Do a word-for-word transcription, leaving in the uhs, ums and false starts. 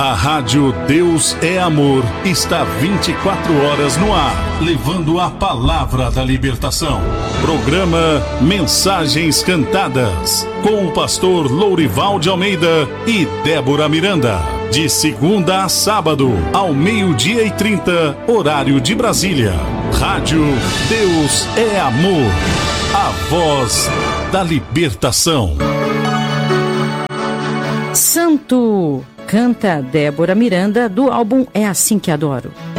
A Rádio Deus é Amor está vinte e quatro horas no ar, levando a palavra da libertação. Programa Mensagens Cantadas, com o pastor Lourival de Almeida e Débora Miranda. De segunda a sábado, ao meio-dia e trinta, horário de Brasília. Rádio Deus é Amor, a voz da libertação. Santo, canta Débora Miranda, do álbum É Assim Que Adoro.